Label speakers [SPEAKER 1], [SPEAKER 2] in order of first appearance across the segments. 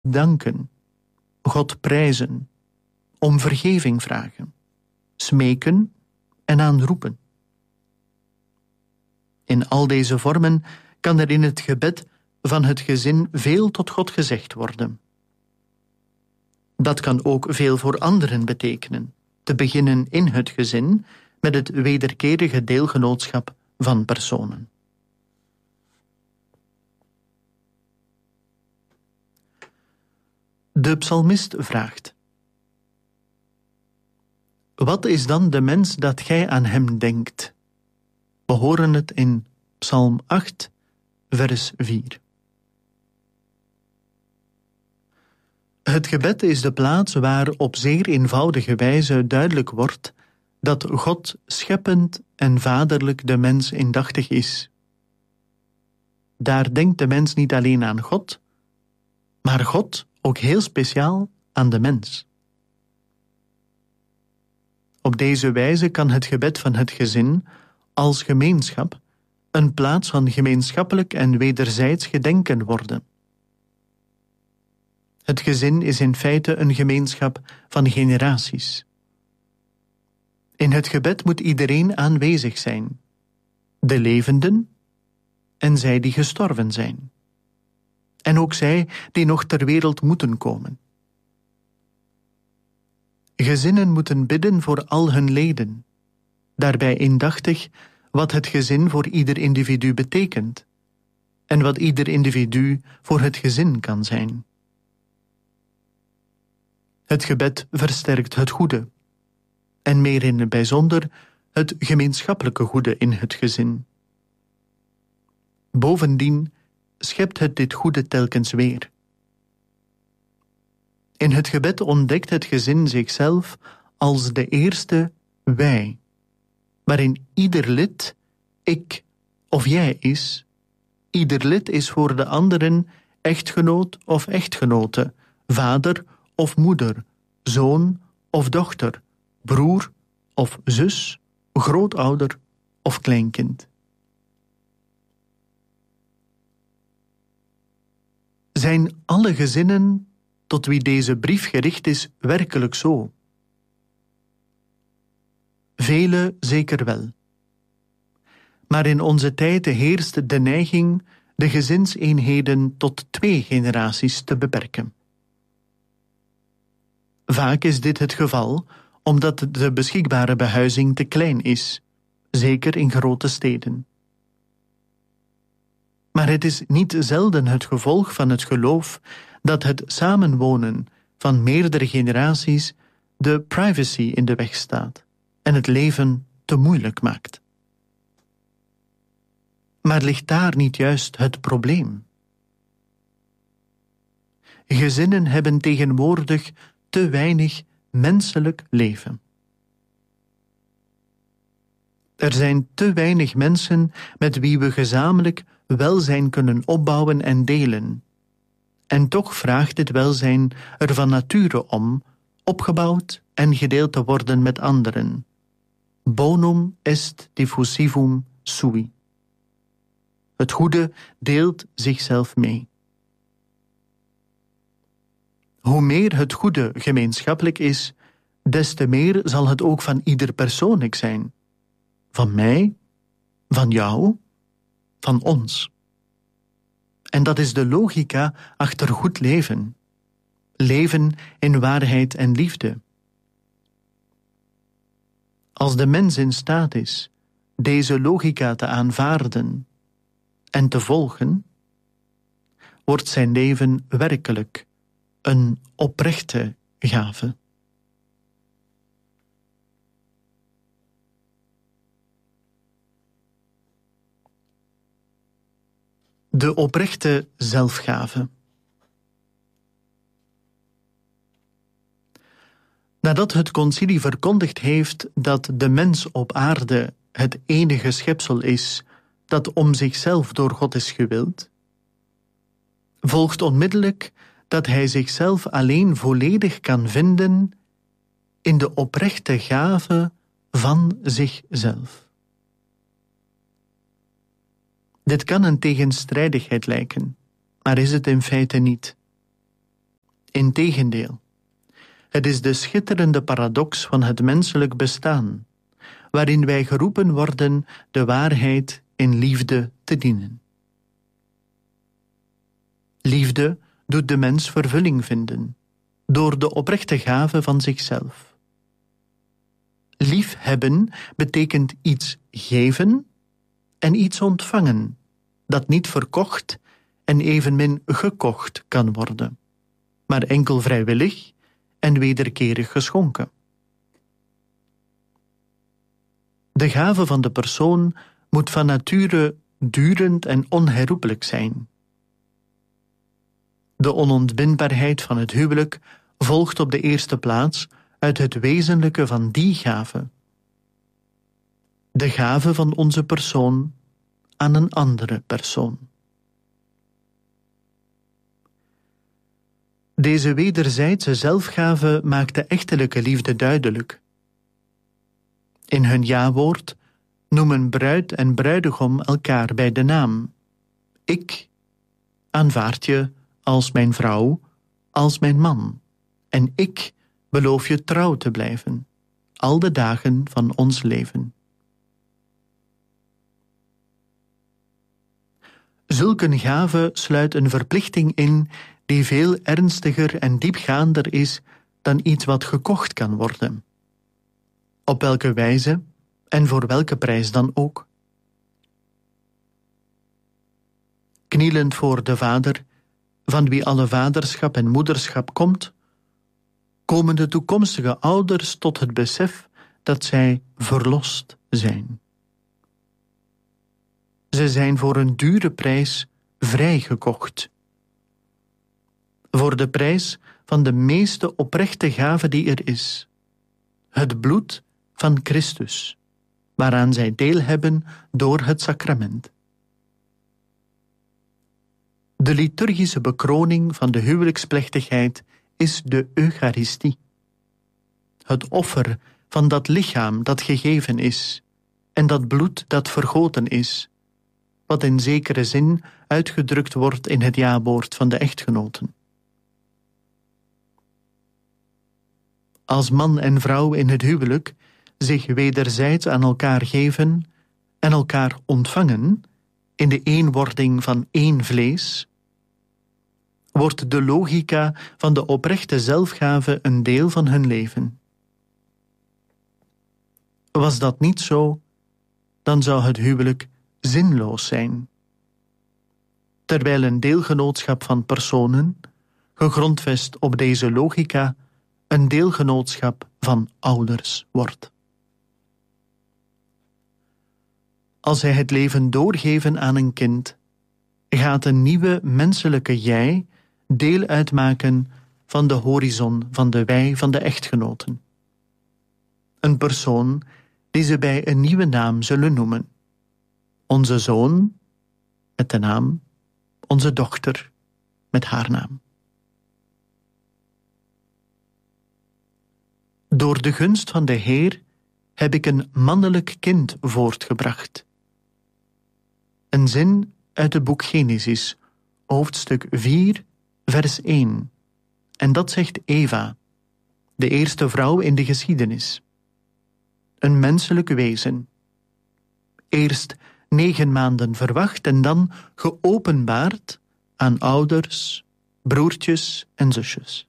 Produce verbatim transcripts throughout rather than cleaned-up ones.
[SPEAKER 1] danken, God prijzen, om vergeving vragen, smeken en aanroepen. In al deze vormen kan er in het gebed van het gezin veel tot God gezegd worden. Dat kan ook veel voor anderen betekenen, te beginnen in het gezin met het wederkerige deelgenootschap van personen. De psalmist vraagt: wat is dan de mens dat gij aan hem denkt? We horen het in Psalm acht, vers vier. Het gebed is de plaats waar op zeer eenvoudige wijze duidelijk wordt dat God scheppend en vaderlijk de mens indachtig is. Daar denkt de mens niet alleen aan God, maar God ook heel speciaal aan de mens. Op deze wijze kan het gebed van het gezin als gemeenschap een plaats van gemeenschappelijk en wederzijds gedenken worden. Het gezin is in feite een gemeenschap van generaties. In het gebed moet iedereen aanwezig zijn, de levenden en zij die gestorven zijn, en ook zij die nog ter wereld moeten komen. Gezinnen moeten bidden voor al hun leden, daarbij indachtig wat het gezin voor ieder individu betekent en wat ieder individu voor het gezin kan zijn. Het gebed versterkt het goede, en meer in het bijzonder het gemeenschappelijke goede in het gezin. Bovendien schept het dit goede telkens weer. In het gebed ontdekt het gezin zichzelf als de eerste wij, waarin ieder lid ik of jij is. Ieder lid is voor de anderen echtgenoot of echtgenote, vader of moeder, zoon of dochter, broer of zus, grootouder of kleinkind. Zijn alle gezinnen tot wie deze brief gericht is werkelijk zo? Vele zeker wel. Maar in onze tijd heerst de neiging de gezinseenheden tot twee generaties te beperken. Vaak is dit het geval omdat de beschikbare behuizing te klein is, zeker in grote steden. Maar het is niet zelden het gevolg van het geloof dat het samenwonen van meerdere generaties de privacy in de weg staat en het leven te moeilijk maakt. Maar ligt daar niet juist het probleem? Gezinnen hebben tegenwoordig te weinig menselijk leven. Er zijn te weinig mensen met wie we gezamenlijk welzijn kunnen opbouwen en delen. En toch vraagt dit welzijn er van nature om opgebouwd en gedeeld te worden met anderen. Bonum est diffusivum sui. Het goede deelt zichzelf mee. Hoe meer het goede gemeenschappelijk is, des te meer zal het ook van ieder persoonlijk zijn. Van mij, van jou, van ons. En dat is de logica achter goed leven. Leven in waarheid en liefde. Als de mens in staat is deze logica te aanvaarden en te volgen, wordt zijn leven werkelijk een oprechte gave. De oprechte zelfgave. Nadat het concilie verkondigd heeft dat de mens op aarde het enige schepsel is dat om zichzelf door God is gewild, volgt onmiddellijk dat hij zichzelf alleen volledig kan vinden in de oprechte gave van zichzelf. Dit kan een tegenstrijdigheid lijken, maar is het in feite niet. Integendeel, het is de schitterende paradox van het menselijk bestaan, waarin wij geroepen worden de waarheid in liefde te dienen. Liefde doet de mens vervulling vinden, door de oprechte gave van zichzelf. Liefhebben betekent iets geven en iets ontvangen, dat niet verkocht en evenmin gekocht kan worden, maar enkel vrijwillig en wederkerig geschonken. De gave van de persoon moet van nature durend en onherroepelijk zijn. De onontbindbaarheid van het huwelijk volgt op de eerste plaats uit het wezenlijke van die gave. De gave van onze persoon aan een andere persoon. Deze wederzijdse zelfgave maakt de echtelijke liefde duidelijk. In hun ja-woord noemen bruid en bruidegom elkaar bij de naam. Ik aanvaard je als mijn vrouw, als mijn man, en ik beloof je trouw te blijven, al de dagen van ons leven. Zulk een gave sluit een verplichting in die veel ernstiger en diepgaander is dan iets wat gekocht kan worden. Op welke wijze en voor welke prijs dan ook. Knielend voor de Vader, van wie alle vaderschap en moederschap komt, komen de toekomstige ouders tot het besef dat zij verlost zijn. Ze zijn voor een dure prijs vrijgekocht. Voor de prijs van de meeste oprechte gave die er is. Het bloed van Christus, waaraan zij deel hebben door het sacrament. De liturgische bekroning van de huwelijksplechtigheid is de Eucharistie. Het offer van dat lichaam dat gegeven is en dat bloed dat vergoten is, wat in zekere zin uitgedrukt wordt in het ja-woord van de echtgenoten. Als man en vrouw in het huwelijk zich wederzijds aan elkaar geven en elkaar ontvangen in de eenwording van één vlees, wordt de logica van de oprechte zelfgave een deel van hun leven. Was dat niet zo, dan zou het huwelijk zinloos zijn. Terwijl een deelgenootschap van personen, gegrondvest op deze logica, een deelgenootschap van ouders wordt. Als zij het leven doorgeven aan een kind, gaat een nieuwe menselijke jij deel uitmaken van de horizon van de wij van de echtgenoten. Een persoon die ze bij een nieuwe naam zullen noemen. Onze zoon met de naam, onze dochter met haar naam. Door de gunst van de Heer heb ik een mannelijk kind voortgebracht. Een zin uit het boek Genesis, hoofdstuk vier, vers één. En dat zegt Eva, de eerste vrouw in de geschiedenis. Een menselijk wezen. Eerst negen maanden verwacht en dan geopenbaard aan ouders, broertjes en zusjes.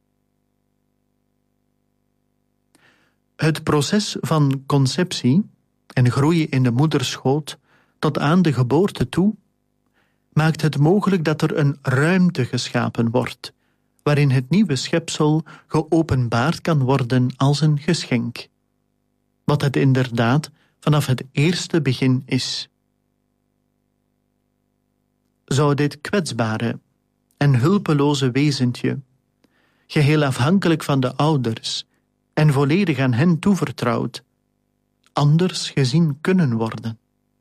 [SPEAKER 1] Het proces van conceptie en groei in de moederschoot tot aan de geboorte toe maakt het mogelijk dat er een ruimte geschapen wordt, waarin het nieuwe schepsel geopenbaard kan worden als een geschenk, wat het inderdaad vanaf het eerste begin is. Zou dit kwetsbare en hulpeloze wezentje, geheel afhankelijk van de ouders en volledig aan hen toevertrouwd, anders gezien kunnen worden?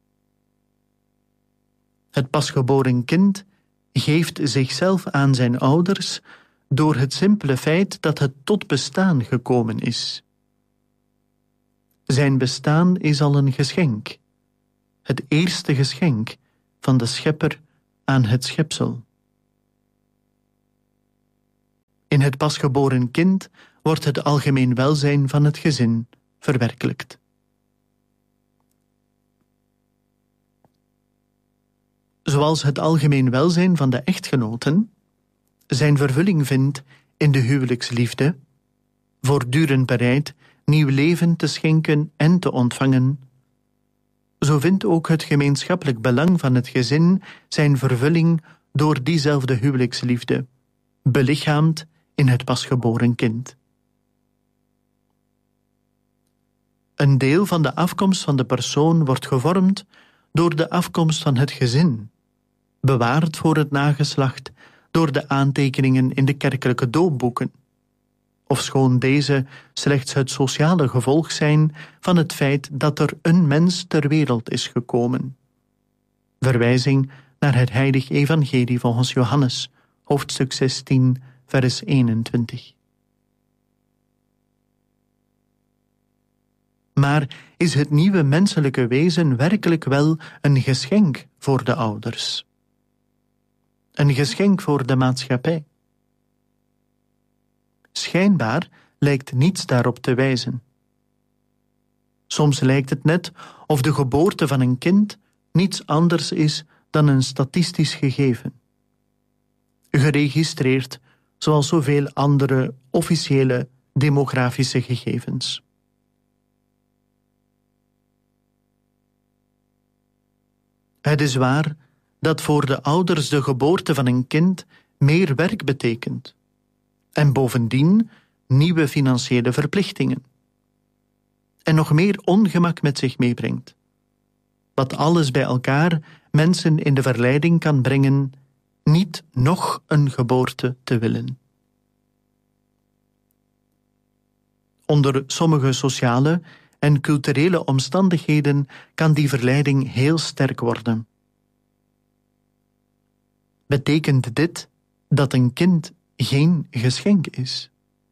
[SPEAKER 1] Het pasgeboren kind geeft zichzelf aan zijn ouders door het simpele feit dat het tot bestaan gekomen is. Zijn bestaan is al een geschenk, het eerste geschenk van de schepper aan het schepsel. In het pasgeboren kind wordt het algemeen welzijn van het gezin verwerkelijkt. Zoals het algemeen welzijn van de echtgenoten zijn vervulling vindt in de huwelijksliefde, voortdurend bereid nieuw leven te schenken en te ontvangen, zo vindt ook het gemeenschappelijk belang van het gezin zijn vervulling door diezelfde huwelijksliefde, belichaamd in het pasgeboren kind. Een deel van de afkomst van de persoon wordt gevormd door de afkomst van het gezin, bewaard voor het nageslacht door de aantekeningen in de kerkelijke doopboeken, ofschoon deze slechts het sociale gevolg zijn van het feit dat er een mens ter wereld is gekomen. Verwijzing naar het heilig evangelie volgens Johannes, hoofdstuk zestien, vers eenentwintig. Maar is het nieuwe menselijke wezen werkelijk wel een geschenk voor de ouders? Een geschenk voor de maatschappij? Schijnbaar lijkt niets daarop te wijzen. Soms lijkt het net of de geboorte van een kind niets anders is dan een statistisch gegeven, geregistreerd zoals zoveel andere officiële demografische gegevens. Het is waar dat voor de ouders de geboorte van een kind meer werk betekent en bovendien nieuwe financiële verplichtingen en nog meer ongemak met zich meebrengt, wat alles bij elkaar mensen in de verleiding kan brengen niet nog een geboorte te willen. Onder sommige sociale en culturele omstandigheden kan die verleiding heel sterk worden. Betekent dit dat een kind geen geschenk is?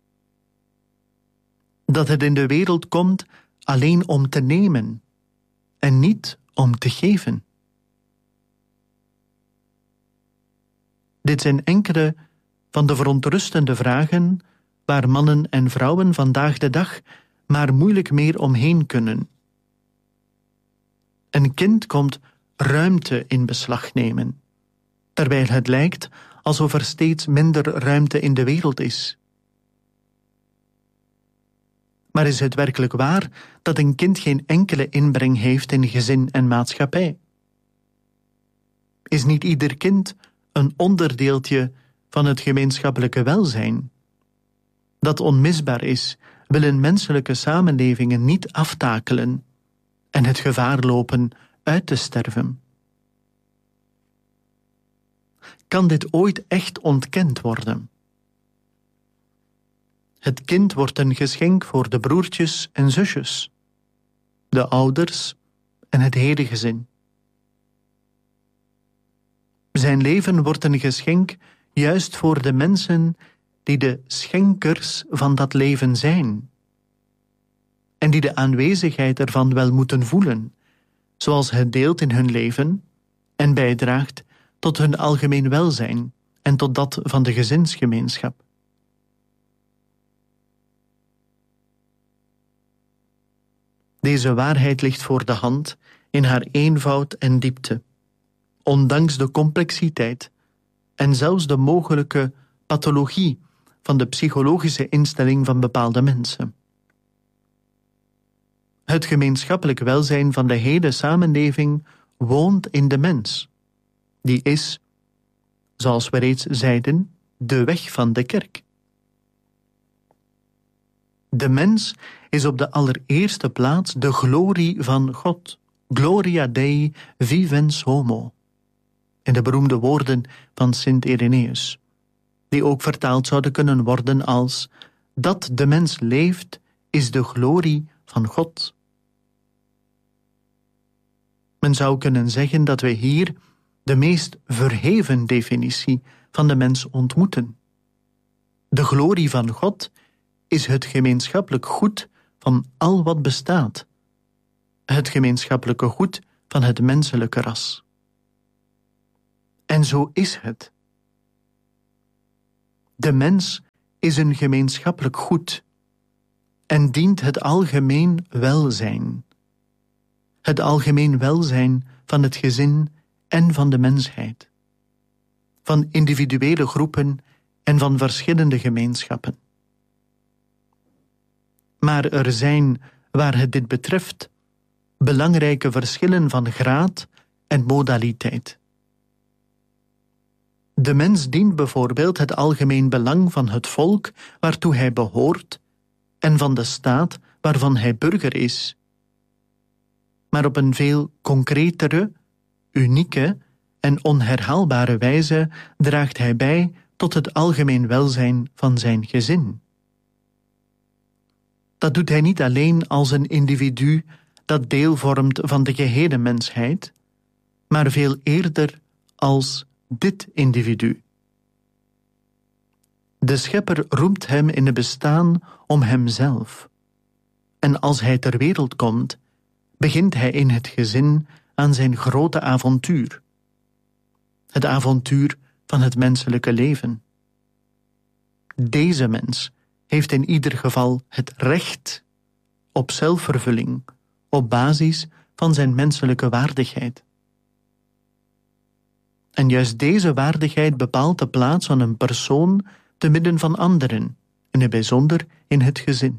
[SPEAKER 1] Dat het in de wereld komt alleen om te nemen en niet om te geven? Dit zijn enkele van de verontrustende vragen waar mannen en vrouwen vandaag de dag maar moeilijk meer omheen kunnen. Een kind komt ruimte in beslag nemen, terwijl het lijkt alsof er steeds minder ruimte in de wereld is. Maar is het werkelijk waar dat een kind geen enkele inbreng heeft in gezin en maatschappij? Is niet ieder kind een onderdeeltje van het gemeenschappelijke welzijn? Dat onmisbaar is, willen menselijke samenlevingen niet aftakelen en het gevaar lopen uit te sterven. Kan dit ooit echt ontkend worden? Het kind wordt een geschenk voor de broertjes en zusjes, de ouders en het hele gezin. Zijn leven wordt een geschenk juist voor de mensen die de schenkers van dat leven zijn en die de aanwezigheid ervan wel moeten voelen, zoals het deelt in hun leven en bijdraagt tot hun algemeen welzijn en tot dat van de gezinsgemeenschap. Deze waarheid ligt voor de hand in haar eenvoud en diepte, ondanks de complexiteit en zelfs de mogelijke pathologie van de psychologische instelling van bepaalde mensen. Het gemeenschappelijk welzijn van de hele samenleving woont in de mens. Die is, zoals we reeds zeiden, de weg van de kerk. De mens is op de allereerste plaats de glorie van God. Gloria Dei vivens homo. In de beroemde woorden van Sint Irenaeus, die ook vertaald zouden kunnen worden als: dat de mens leeft, is de glorie van God. Men zou kunnen zeggen dat we hier de meest verheven definitie van de mens ontmoeten. De glorie van God is het gemeenschappelijk goed van al wat bestaat, het gemeenschappelijke goed van het menselijke ras. En zo is het. De mens is een gemeenschappelijk goed en dient het algemeen welzijn. Het algemeen welzijn van het gezin en van de mensheid, van individuele groepen en van verschillende gemeenschappen. Maar er zijn, waar het dit betreft, belangrijke verschillen van graad en modaliteit. De mens dient bijvoorbeeld het algemeen belang van het volk waartoe hij behoort en van de staat waarvan hij burger is. Maar op een veel concretere, unieke en onherhaalbare wijze draagt hij bij tot het algemeen welzijn van zijn gezin. Dat doet hij niet alleen als een individu dat deel vormt van de gehele mensheid, maar veel eerder als dit individu. De Schepper roept hem in het bestaan om hemzelf. En als hij ter wereld komt, begint hij in het gezin aan zijn grote avontuur. Het avontuur van het menselijke leven. Deze mens heeft in ieder geval het recht op zelfvervulling op basis van zijn menselijke waardigheid. En juist deze waardigheid bepaalt de plaats van een persoon te midden van anderen, in het bijzonder in het gezin.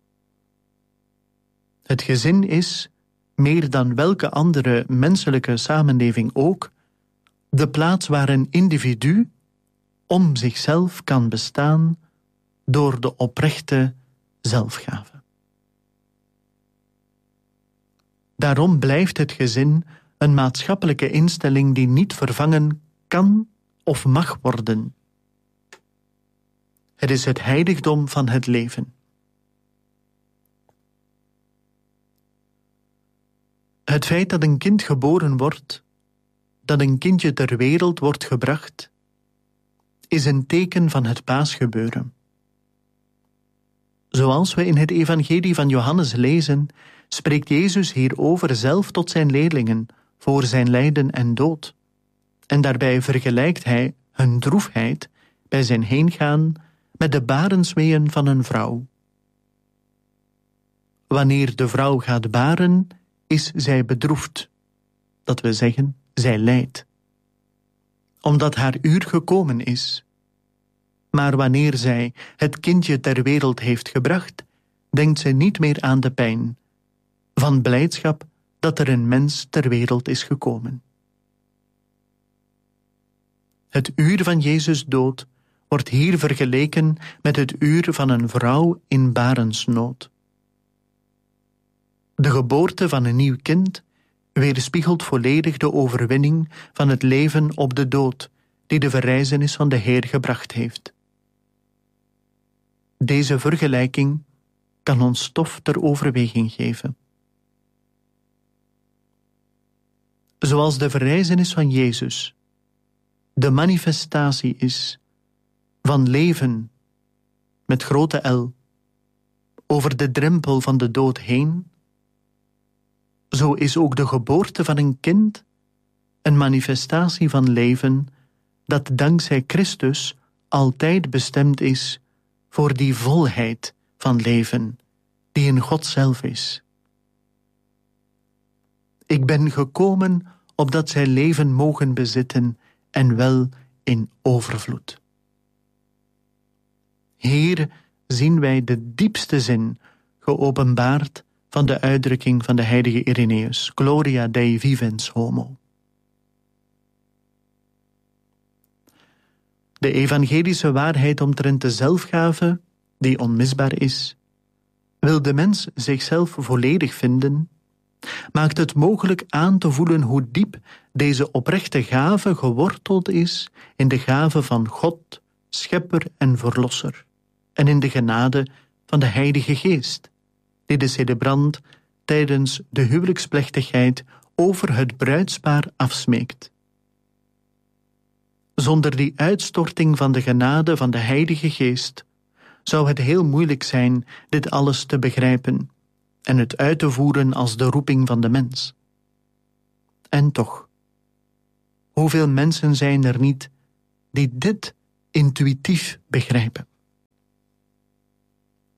[SPEAKER 1] Het gezin is, meer dan welke andere menselijke samenleving ook, de plaats waar een individu om zichzelf kan bestaan door de oprechte zelfgave. Daarom blijft het gezin een maatschappelijke instelling die niet vervangen kan of mag worden. Het is het heiligdom van het leven. Het feit dat een kind geboren wordt, dat een kindje ter wereld wordt gebracht, is een teken van het paasgebeuren. Zoals we in het evangelie van Johannes lezen, spreekt Jezus hierover zelf tot zijn leerlingen voor zijn lijden en dood. En daarbij vergelijkt hij hun droefheid bij zijn heengaan met de barensweeën van een vrouw. Wanneer de vrouw gaat baren, is zij bedroefd. Dat wil zeggen, zij lijdt. Omdat haar uur gekomen is. Maar wanneer zij het kindje ter wereld heeft gebracht, denkt zij niet meer aan de pijn, van blijdschap dat er een mens ter wereld is gekomen. Het uur van Jezus' dood wordt hier vergeleken met het uur van een vrouw in barensnood. De geboorte van een nieuw kind weerspiegelt volledig de overwinning van het leven op de dood, die de verrijzenis van de Heer gebracht heeft. Deze vergelijking kan ons stof ter overweging geven. Zoals de verrijzenis van Jezus de manifestatie is van leven met grote L over de drempel van de dood heen, zo is ook de geboorte van een kind een manifestatie van leven dat dankzij Christus altijd bestemd is voor die volheid van leven die in God zelf is. Ik ben gekomen opdat zij leven mogen bezitten en wel in overvloed. Hier zien wij de diepste zin geopenbaard van de uitdrukking van de heilige Irenaeus, Gloria Dei vivens homo. De evangelische waarheid omtrent de zelfgave, die onmisbaar is, wil de mens zichzelf volledig vinden, maakt het mogelijk aan te voelen hoe diep deze oprechte gave geworteld is in de gave van God, Schepper en Verlosser, en in de genade van de Heilige Geest, die de celebrant tijdens de huwelijksplechtigheid over het bruidspaar afsmeekt. Zonder die uitstorting van de genade van de Heilige Geest zou het heel moeilijk zijn dit alles te begrijpen en het uit te voeren als de roeping van de mens. En toch, hoeveel mensen zijn er niet die dit intuïtief begrijpen?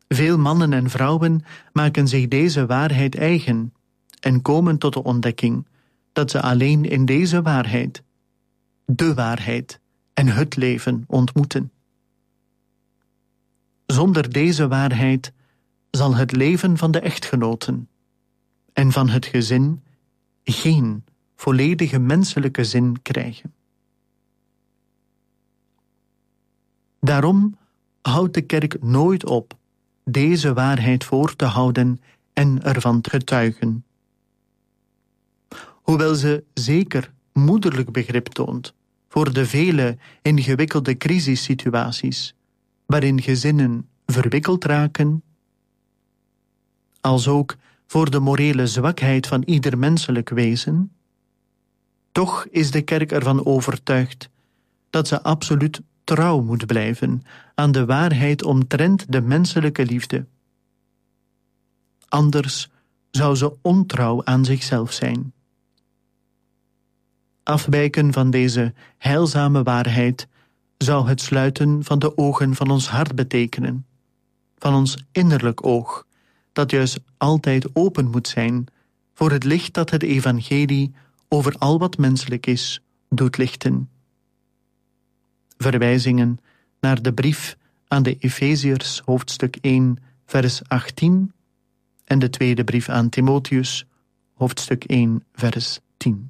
[SPEAKER 1] Veel mannen en vrouwen maken zich deze waarheid eigen en komen tot de ontdekking dat ze alleen in deze waarheid, de waarheid en het leven ontmoeten. Zonder deze waarheid zal het leven van de echtgenoten en van het gezin geen volledige menselijke zin krijgen. Daarom houdt de kerk nooit op deze waarheid voor te houden en ervan te getuigen. Hoewel ze zeker moederlijk begrip toont voor de vele ingewikkelde crisissituaties waarin gezinnen verwikkeld raken, als ook voor de morele zwakheid van ieder menselijk wezen, toch is de kerk ervan overtuigd dat ze absoluut trouw moet blijven aan de waarheid omtrent de menselijke liefde. Anders zou ze ontrouw aan zichzelf zijn. Afwijken van deze heilzame waarheid zou het sluiten van de ogen van ons hart betekenen, van ons innerlijk oog, dat juist altijd open moet zijn voor het licht dat het evangelie over al wat menselijk is, doet lichten. Verwijzingen naar de brief aan de Efeziërs, hoofdstuk één, vers achttien, en de tweede brief aan Timotheus, hoofdstuk één, vers tien.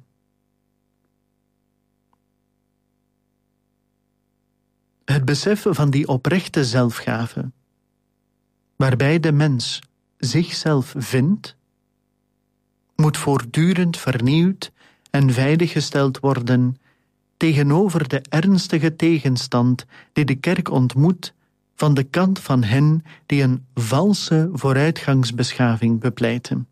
[SPEAKER 1] Het besef van die oprechte zelfgave, waarbij de mens zichzelf vindt, moet voortdurend vernieuwd en veiliggesteld worden tegenover de ernstige tegenstand die de kerk ontmoet van de kant van hen die een valse vooruitgangsbeschaving bepleiten.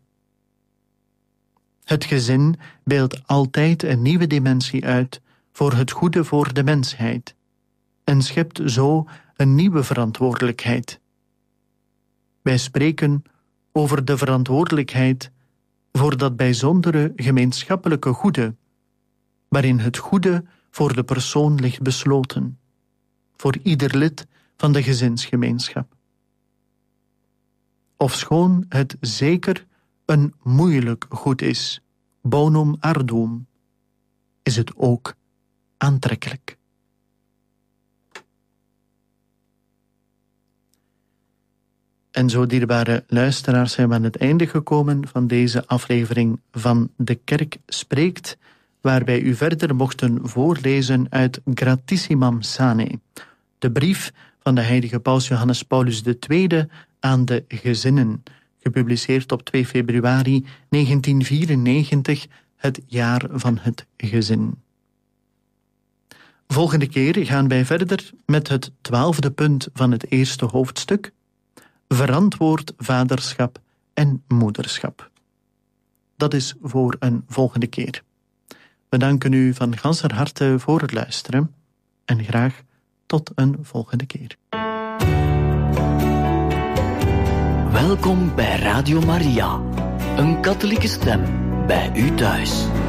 [SPEAKER 1] Het gezin beeldt altijd een nieuwe dimensie uit voor het goede voor de mensheid en schept zo een nieuwe verantwoordelijkheid. Wij spreken over de verantwoordelijkheid voor dat bijzondere gemeenschappelijke goede, waarin het goede voor de persoon ligt besloten, voor ieder lid van de gezinsgemeenschap. Ofschoon het zeker een moeilijk goed is, bonum arduum, is het ook aantrekkelijk. En zo, dierbare luisteraars, zijn we aan het einde gekomen van deze aflevering van De Kerk Spreekt, waar wij u verder mochten voorlezen uit Gratissimam Sane, de brief van de heilige paus Johannes Paulus de Tweede aan de gezinnen, gepubliceerd op twee februari negentien vierennegentig, het jaar van het gezin. Volgende keer gaan wij verder met het twaalfde punt van het eerste hoofdstuk, verantwoord vaderschap en moederschap. Dat is voor een volgende keer. We danken u van ganser harte voor het luisteren en graag tot een volgende keer.
[SPEAKER 2] Welkom bij Radio Maria, een katholieke stem bij u thuis.